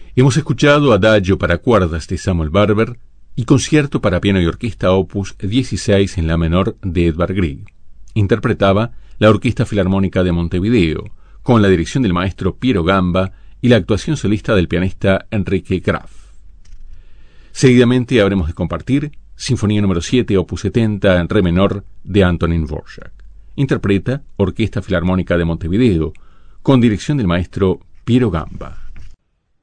Hemos escuchado Adagio para cuerdas de Samuel Barber y Concierto para piano y orquesta opus 16 en la menor de Edvard Grieg. Interpretaba la Orquesta Filarmónica de Montevideo, con la dirección del maestro Piero Gamba y la actuación solista del pianista Enrique Graf. Seguidamente habremos de compartir Sinfonía número 7, opus 70 en re menor de Antonín Dvorak. Interpreta Orquesta Filarmónica de Montevideo, con dirección del maestro Piero Gamba.